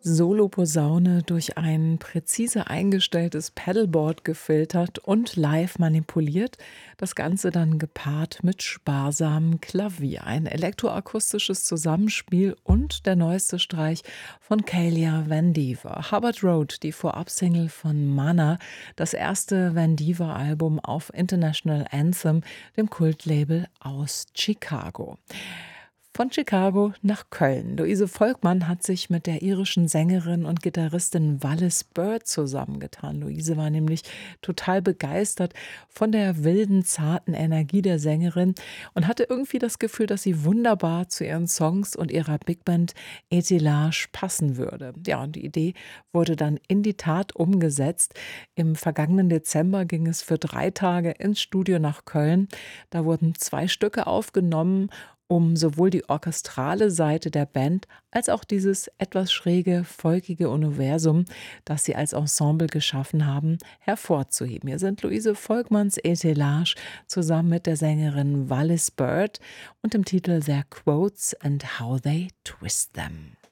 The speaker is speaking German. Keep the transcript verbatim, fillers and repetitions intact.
Soloposaune durch ein präzise eingestelltes Pedalboard gefiltert und live manipuliert, das Ganze dann gepaart mit sparsamem Klavier. Ein elektroakustisches Zusammenspiel und der neueste Streich von Kalia Vandiver. Hubbard Road, die Vorabsingle von Mana, das erste Vandiver-Album auf International Anthem, dem Kultlabel aus Chicago. Von Chicago nach Köln. Luise Volkmann hat sich mit der irischen Sängerin und Gitarristin Wallis Bird zusammengetan. Luise war nämlich total begeistert von der wilden, zarten Energie der Sängerin und hatte irgendwie das Gefühl, dass sie wunderbar zu ihren Songs und ihrer Bigband Etilage passen würde. Ja, und die Idee wurde dann in die Tat umgesetzt. Im vergangenen Dezember ging es für drei Tage ins Studio nach Köln. Da wurden zwei Stücke aufgenommen, um sowohl die orchestrale Seite der Band als auch dieses etwas schräge, folkige Universum, das sie als Ensemble geschaffen haben, hervorzuheben. Hier sind Luise Volkmanns Etelage zusammen mit der Sängerin Wallis Bird und dem Titel Their Quotes and How They Twist Them.